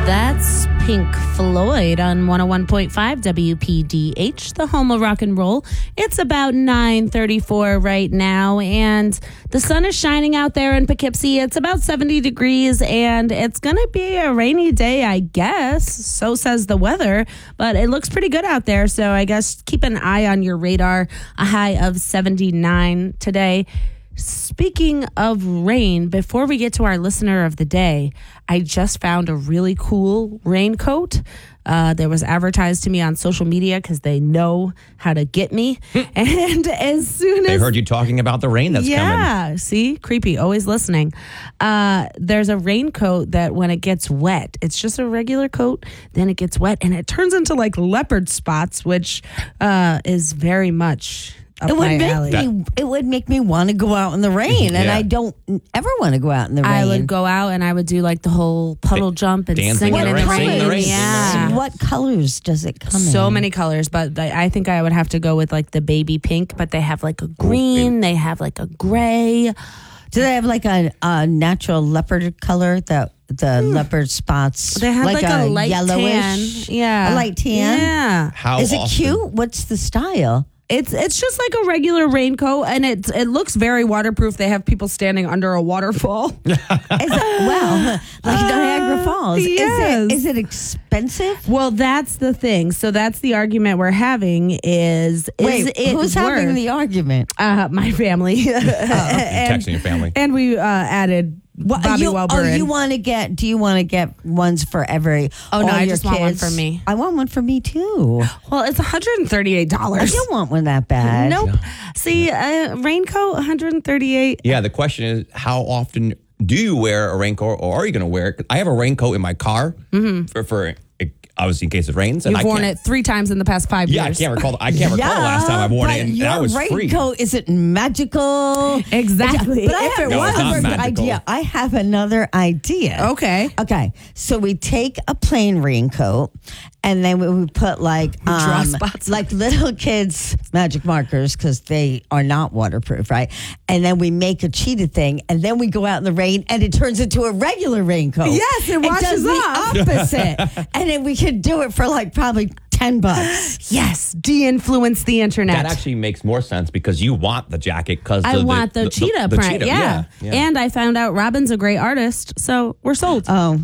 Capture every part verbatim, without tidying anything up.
That's Pink Floyd on one oh one point five W P D H, the home of rock and roll. It's about nine thirty-four right now, and the sun is shining out there in Poughkeepsie. It's about seventy degrees, and it's going to be a rainy day, I guess. So says the weather, but it looks pretty good out there, so I guess keep an eye on your radar. A high of seventy-nine today. Speaking of rain, before we get to our listener of the day, I just found a really cool raincoat. Uh, that was advertised to me on social media because they know how to get me. And as soon as... They heard you talking about the rain that's yeah, coming. Yeah, see? Creepy, always listening. Uh, there's a raincoat that when it gets wet, it's just a regular coat, then it gets wet, and it turns into like leopard spots, which uh, is very much... Up It would my make alley. me. It would make me want to go out in the rain, and Yeah. I don't ever want to go out in the rain. I would go out and I would do like the whole puddle jump and dancing sing it in in the the rain, rain. sing in the rain, sing in the Yeah. rain. What colors does it come in? So many colors, but I I think I would have to go with like the baby pink, but they have like a green, they have like a gray. Do they have like a, a natural leopard color? That the leopard spots. They have like, a, light yellowish, tan. Yeah. a light tan. Yeah. How Is it often- cute? What's the style? It's it's just like a regular raincoat, and it it looks very waterproof. They have people standing under a waterfall. Is it, well, like Niagara Falls. yes. Is it, is it expensive? Well, that's the thing. So that's the argument we're having. Is is Wait, it who's worth, having the argument? uh, my family? You're and, texting your family. and we uh, added What, Bobby you, Welber. oh, in. you want to get? Do you want to get ones for every? Oh, no, all I your just want one kids? for me. I want one for me too. Well, it's one hundred thirty-eight I dollars. don't want one that bad. Nope. See, uh, raincoat, one hundred thirty-eight. Yeah, the question is, how often do you wear a raincoat, or are you going to wear it? I have a raincoat in my car for, for obviously in case it rains. And You've I worn can't- it three times in the past five Yeah, years. I can't recall. I can't recall the last time I've worn but it, and your that was free. raincoat isn't magical. Exactly. But I If have it No, it's not another magical. idea. I have another idea. Okay. Okay. So we take a plain raincoat, and then we we put like draw um, spots. like little kids magic markers because they are not waterproof, right? And then we make a cheetah thing, and then we go out in the rain, and it turns into a regular raincoat. Yes, it washes does off. the opposite, and then we could do it for like probably ten bucks. Yes, de-influence the internet. That actually makes more sense because you want the jacket because I want the, cheetah the print. cheetah, yeah. yeah. And I found out Robin's a great artist, so we're sold. Oh.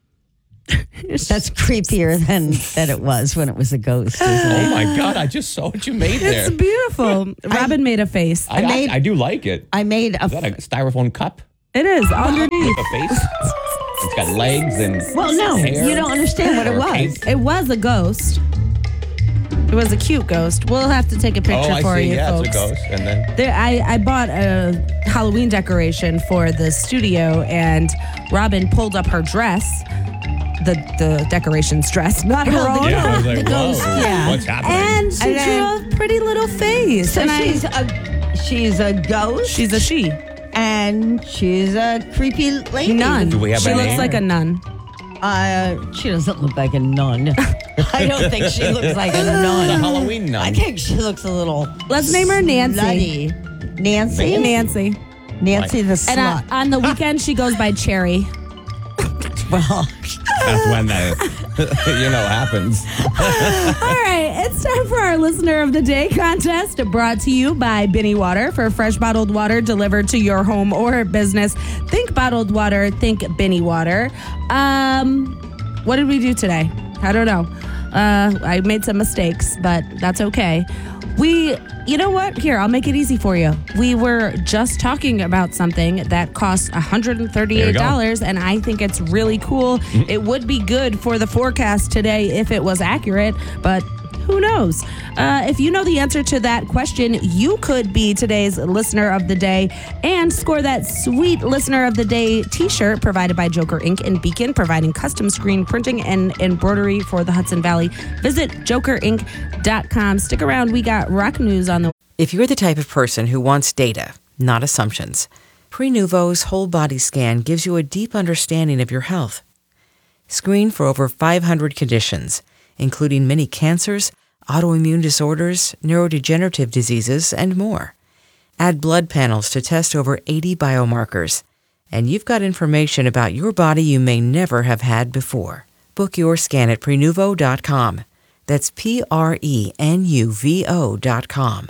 That's creepier than that it was when it was a ghost. Isn't it? Oh my God! I just saw what you made there. It's beautiful. Robin made a face. I, I, made- I do like it. I made a. Is that a styrofoam cup It is underneath. with a face? It's got legs and Well, no, hair. you don't understand what it Or a was. cape. It was a ghost. It was a cute ghost. We'll have to take a picture Oh, I for see. you, Yeah, folks. it's a ghost, and then There, I, I bought a Halloween decoration for the studio, and Robin pulled up her dress, the the decoration's dress, not her Well, the own. Yeah, I was like, the ghost, whoa, yeah. what's happening? And she And then- drew a pretty little face. So and I- she's a she's a ghost. she's a she. and she's a creepy lady. Nun. Do we have she a looks name? like a nun. Uh, she doesn't look like a nun. I don't think she looks like a the nun. Halloween nun. I think she looks a little. Let's name her Nancy. slutty. Nancy. Nancy. Nancy the And uh, slut. on the weekend, she goes by Cherry. well, That's when that you know happens. All right, it's time for our Listener of the Day contest, brought to you by Binny Water. For fresh bottled water delivered to your home or business, think bottled water, think Binny Water. Um, what did we do today? I don't know. Uh, I made some mistakes, but that's okay. We, you know what? Here, I'll make it easy for you. We were just talking about something that costs one hundred thirty-eight dollars, and I think it's really cool. Mm-hmm. It would be good for the forecast today if it was accurate, but who knows? Uh, if you know the answer to that question, you could be today's Listener of the Day and score that sweet Listener of the Day t-shirt provided by Joker Ink in Beacon, providing custom screen printing and embroidery for the Hudson Valley. Visit joker ink dot com. Stick around. We got rock news on the... If you're the type of person who wants data, not assumptions, Prenuvo's whole body scan gives you a deep understanding of your health. Screen for over five hundred conditions, including many cancers, autoimmune disorders, neurodegenerative diseases, and more. Add blood panels to test over eighty biomarkers, and you've got information about your body you may never have had before. Book your scan at prenuvo dot com. That's P R E N U V O dot com.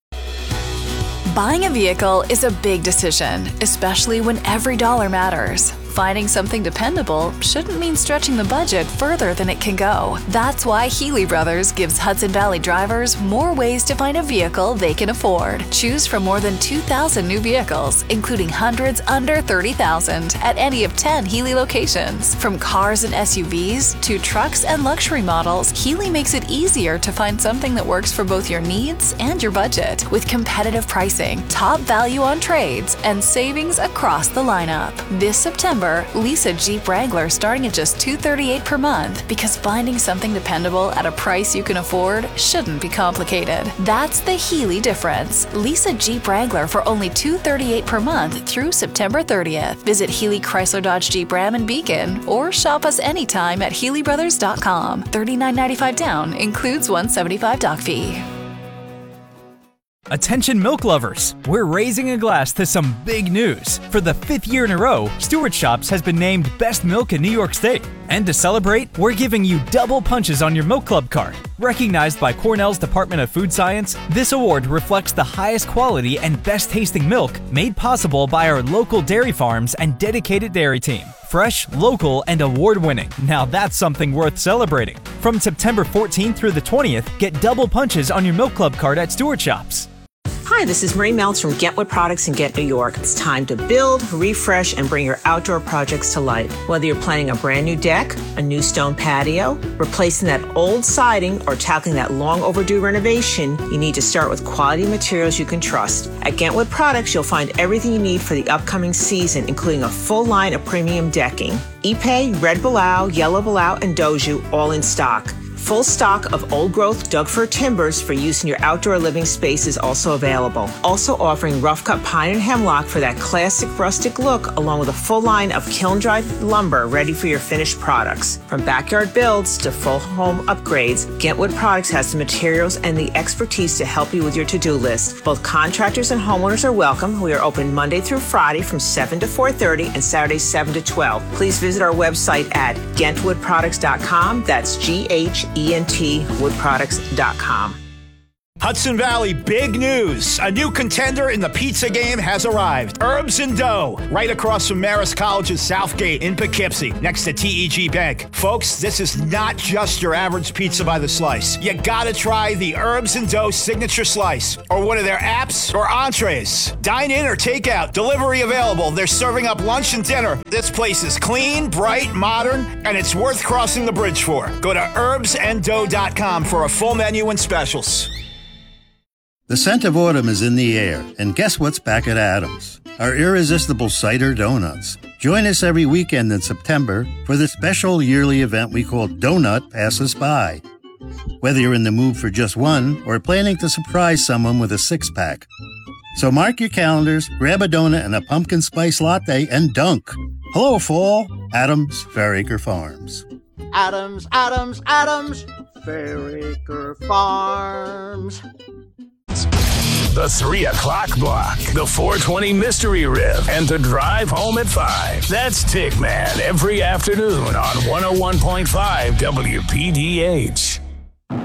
Buying a vehicle is a big decision, especially when every dollar matters. Finding something dependable shouldn't mean stretching the budget further than it can go. That's why Healy Brothers gives Hudson Valley drivers more ways to find a vehicle they can afford. Choose from more than two thousand new vehicles, including hundreds under thirty thousand at any of ten Healy locations. From cars and S U Vs to trucks and luxury models, Healy makes it easier to find something that works for both your needs and your budget, with competitive pricing, top value on trades, and savings across the lineup. This September, lease a Jeep Wrangler starting at just two hundred thirty-eight dollars per month, because finding something dependable at a price you can afford shouldn't be complicated. That's the Healy difference. Lease a Jeep Wrangler for only two hundred thirty-eight dollars per month through September thirtieth. Visit Healy Chrysler Dodge Jeep Ram in Beacon or shop us anytime at Healy Brothers dot com. thirty-nine ninety-five down includes one hundred seventy-five doc fee. Attention milk lovers, we're raising a glass to some big news. For the fifth year in a row, Stewart Shops has been named Best Milk in New York State. And to celebrate, we're giving you double punches on your Milk Club card. Recognized by Cornell's Department of Food Science, this award reflects the highest quality and best tasting milk made possible by our local dairy farms and dedicated dairy team. Fresh, local, and award-winning. Now that's something worth celebrating. From September fourteenth through the twentieth, get double punches on your Milk Club card at Stewart Shops. Hi, this is Marie Meltz from Get Wood Products in Get New York. It's time to build, refresh, and bring your outdoor projects to life. Whether you're planning a brand new deck, a new stone patio, replacing that old siding, or tackling that long overdue renovation, you need to start with quality materials you can trust. At Get Wood Products, you'll find everything you need for the upcoming season, including a full line of premium decking. Ipe, Red Balau, Yellow Balau, and Doju, all in stock. Full stock of old-growth Doug-fir timbers for use in your outdoor living space is also available. Also offering rough-cut pine and hemlock for that classic rustic look, along with a full line of kiln-dried lumber ready for your finished products. From backyard builds to full home upgrades, Get Wood Products has the materials and the expertise to help you with your to-do list. Both contractors and homeowners are welcome. We are open Monday through Friday from seven to four thirty and Saturdays seven to twelve. Please visit our website at gent wood products dot com. That's G H E N T wood products dot com. Hudson Valley, big news. A new contender in the pizza game has arrived. Herbs and Dough, right across from Marist College's Southgate in Poughkeepsie, next to T E G Bank. Folks, this is not just your average pizza by the slice. You gotta try the Herbs and Dough signature slice, or one of their apps or entrees. Dine in or take out. Delivery available. They're serving up lunch and dinner. This place is clean, bright, modern, and it's worth crossing the bridge for. Go to herbs and dough dot com for a full menu and specials. The scent of autumn is in the air, and guess what's back at Adams? Our irresistible cider donuts. Join us every weekend in September for the special yearly event we call Donut Passes By. Whether you're in the mood for just one or planning to surprise someone with a six-pack. So mark your calendars, grab a donut and a pumpkin spice latte, and dunk. Hello, fall. Adams, Fairacre Farms. Adams, Adams, Adams, Fairacre Farms. The three o'clock block, the four twenty Mystery Riff, and the drive home at five. That's Tick Man every afternoon on one oh one point five W P D H.